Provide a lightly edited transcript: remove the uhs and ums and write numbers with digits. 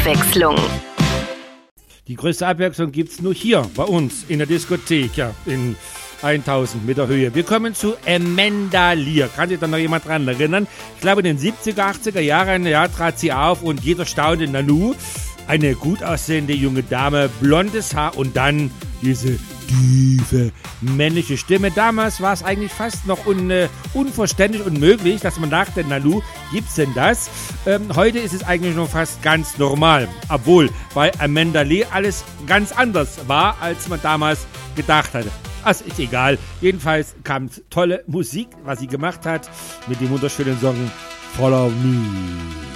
Abwechslung. Die größte Abwechslung gibt es nur hier bei uns in der Diskothek, ja, in 1000 Meter Höhe. Wir kommen zu Amanda Lear. Kann sich da noch jemand dran erinnern? Ich glaube, in den 70er, 80er Jahren trat sie auf und jeder staunte, Nanu. Eine gut aussehende junge Dame, blondes Haar und dann diese tiefe männliche Stimme. Damals war es eigentlich fast noch unverständlich, unmöglich, dass man dachte, Nanu, gibt's denn das? Heute ist es eigentlich noch fast ganz normal. Obwohl bei Amanda Lear alles ganz anders war, als man damals gedacht hatte. Also ist egal. Jedenfalls kam tolle Musik, was sie gemacht hat, mit dem wunderschönen Song Follow Me.